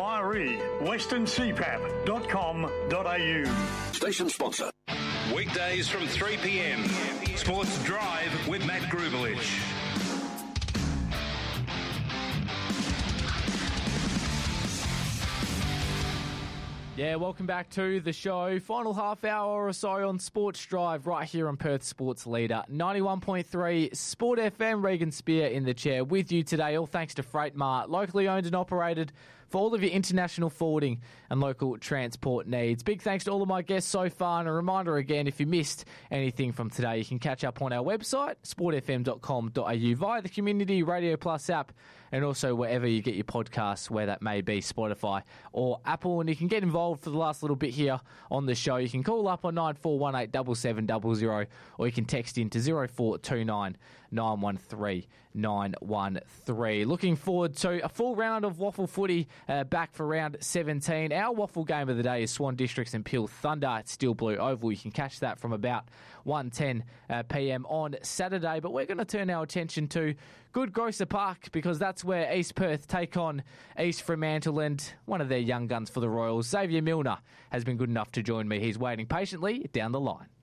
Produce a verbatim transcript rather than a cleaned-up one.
Myri, western c p a p dot com dot a u. Station sponsor. Weekdays from three p m. Sports Drive with Matt Grubelich. Yeah, welcome back to the show. Final half hour or so on Sports Drive right here on Perth Sports Leader. ninety-one point three Sport F M. Regan Spear in the chair with you today. All thanks to Freight Mart, locally owned and operated for all of your international forwarding and local transport needs. Big thanks to all of my guests so far. And a reminder again, if you missed anything from today, you can catch up on our website, sport f m dot com dot a u, via the Community Radio Plus app, and also wherever you get your podcasts, where that may be, Spotify or Apple. And you can get involved for the last little bit here on the show. You can call up on nine four one eight seven seven zero zero, or you can text into zero four two nine nine one three nine one three. Looking forward to a full round of waffle footy uh, back for round seventeen. Our waffle game of the day is Swan Districts and Peel Thunder at Steel Blue Oval. You can catch that from about one ten uh, p m on Saturday. But we're going to turn our attention to Good Grocer Park, because that's where East Perth take on East Fremantle, and one of their young guns for the Royals, Xavier Milner, has been good enough to join me. He's waiting patiently down the line.